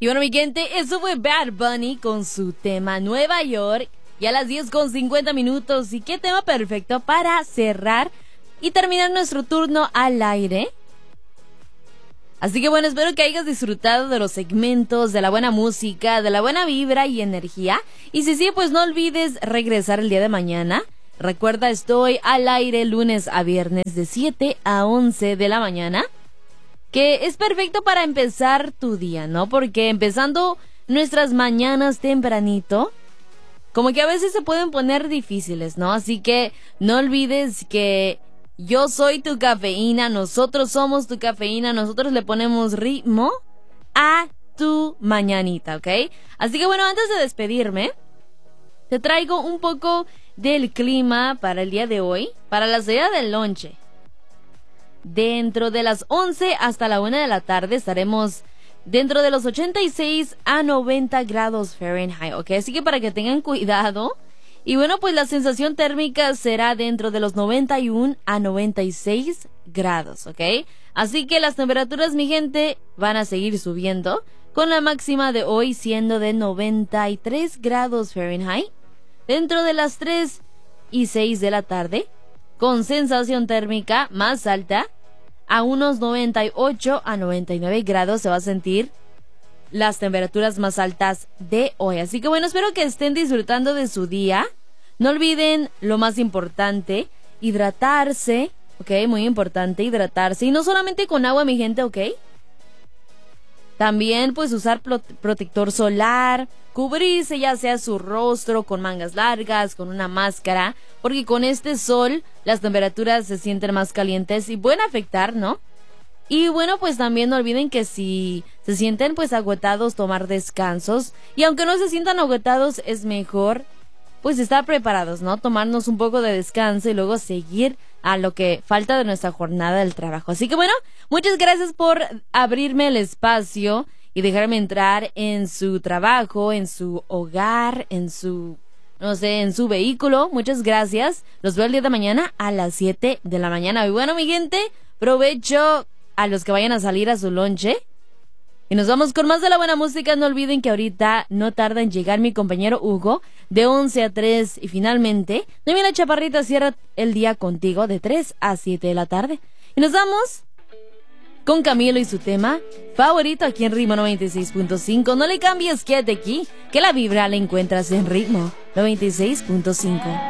Y bueno, mi gente, eso fue Bad Bunny con su tema Nueva York. Y a las 10:50. ¿Y qué tema perfecto para cerrar y terminar nuestro turno al aire? Así que bueno, espero que hayas disfrutado de los segmentos, de la buena música, de la buena vibra y energía. Y si sí, pues no olvides regresar el día de mañana. Recuerda, estoy al aire lunes a viernes de 7 a 11 de la mañana. Que es perfecto para empezar tu día, ¿no? Porque empezando nuestras mañanas tempranito, como que a veces se pueden poner difíciles, ¿no? Así que no olvides que yo soy tu cafeína, nosotros somos tu cafeína, nosotros le ponemos ritmo a tu mañanita, ¿ok? Así que bueno, antes de despedirme, te traigo un poco del clima para el día de hoy, para la salida del lonche. Dentro de las 11 hasta la 1 de la tarde estaremos dentro de los 86 a 90 grados Fahrenheit, ¿ok? Así que para que tengan cuidado. Y bueno, pues la sensación térmica será dentro de los 91 a 96 grados, ¿ok? Así que las temperaturas, mi gente, van a seguir subiendo, con la máxima de hoy siendo de 93 grados Fahrenheit, dentro de las 3 y 6 de la tarde, con sensación térmica más alta, a unos 98 a 99 grados se va a sentir las temperaturas más altas de hoy. Así que bueno, espero que estén disfrutando de su día. No olviden lo más importante, hidratarse, ¿ok? Muy importante hidratarse. Y no solamente con agua, mi gente, ¿ok? También pues usar protector solar, cubrirse ya sea su rostro con mangas largas, con una máscara, porque con este sol las temperaturas se sienten más calientes y pueden afectar, ¿no? Y bueno, pues también no olviden que si se sienten pues agotados, tomar descansos. Y aunque no se sientan agotados, es mejor pues estar preparados, ¿no? Tomarnos un poco de descanso y luego seguir a lo que falta de nuestra jornada del trabajo. Así que bueno, muchas gracias por abrirme el espacio y dejarme entrar en su trabajo, en su hogar, en su, no sé, en su vehículo. Muchas gracias. Los veo el día de mañana a las 7 de la mañana. Y bueno, mi gente, provecho a los que vayan a salir a su lonche. Y nos vamos con más de la buena música. No olviden que ahorita no tarda en llegar mi compañero Hugo de 11 a 3. Y finalmente, Daniela Chaparrita cierra el día contigo de 3 a 7 de la tarde. Y nos vamos con Camilo y su tema favorito aquí en Ritmo 96.5. No le cambies, quédate aquí, que la vibra la encuentras en Ritmo 96.5.